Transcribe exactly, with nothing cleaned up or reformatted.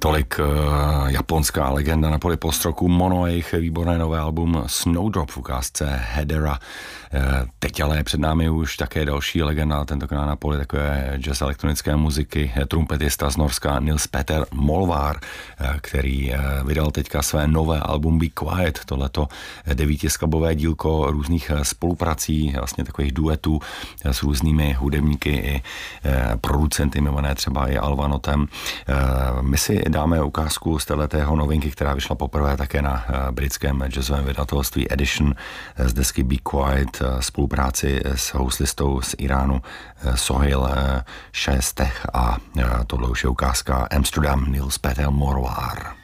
Tolik uh, japonská legenda na poli post-rocku Mono, jejich výborné nové album Snowdrop v ukázce Hedera. Uh, teď ale je před námi už také další legenda, tentokrát na poli takové jazz elektronické muziky, trumpetista z Norska Nils Petter Molvár, uh, který uh, vydal teďka své nové album Be Quiet, tohleto devítiskladbové dílko různých spoluprací, vlastně takových duetů s různými hudebníky i uh, producenty, mimoné třeba i Alvanotem. Uh, my si dáme ukázku z téhletého novinky, která vyšla poprvé také na britském jazzovém vydavatelství Edition z desky Be Quiet, spolupráci s houslistou z Iránu Sohail Shayesteh, a tohle už je ukázka Amsterdam Nils Petter Molvár.